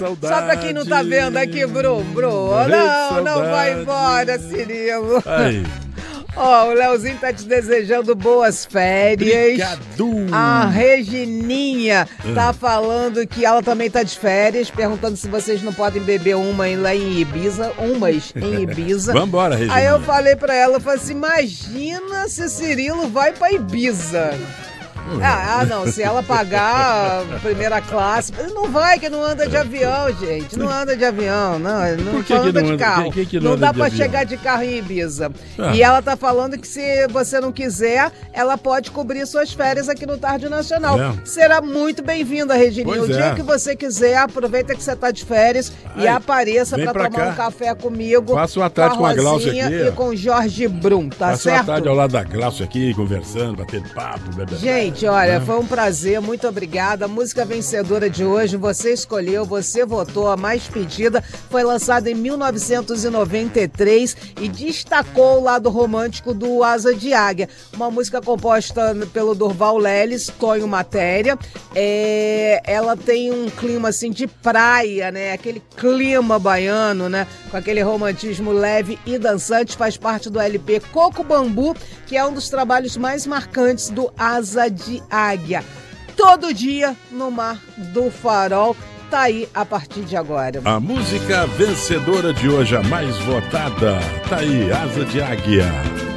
Saudade. Só pra quem não tá vendo aqui, Bruno. Não vai embora, Cirilo. Ai. Ó, o Leozinho tá te desejando boas férias. Obrigado. A Regininha tá falando que ela também tá de férias, perguntando se vocês não podem beber uma lá em Ibiza. Umas em Ibiza. Vambora, Regininha. Aí eu falei pra ela, eu falei assim, imagina se Cirilo vai pra Ibiza. Não, se ela pagar a primeira classe, não vai, que não anda de avião, gente, não anda de avião, não que anda não de anda? carro, Que não anda dá de pra avião? chegar de carro em Ibiza. E ela tá falando que se você não quiser, ela pode cobrir suas férias aqui no Tarde Nacional. Será muito bem-vinda, Regininha, Pois o dia é. que você quiser, aproveita que você tá de férias e apareça vem pra pra tomar cá. um café comigo, Faça uma tarde com a Glaucia Rosinha aqui, e ó. com o Jorge Brum, tá Passou a certo? tarde ao lado da Glaucia aqui, conversando, batendo papo. Gente, olha, foi um prazer, muito obrigada. A música vencedora de hoje, você escolheu, você votou, a mais pedida, foi lançada em 1993 e destacou o lado romântico do Asa de Águia. Uma música composta pelo Durval Leles, Tonho Matéria. Ela tem um clima assim de praia, né? Aquele clima baiano, né? Com aquele romantismo leve e dançante, faz parte do LP Coco Bambu, que é um dos trabalhos mais marcantes do Asa de Águia. Todo dia no Mar do Farol, tá aí a partir de agora. A música vencedora de hoje, a mais votada, tá aí, Asa de Águia.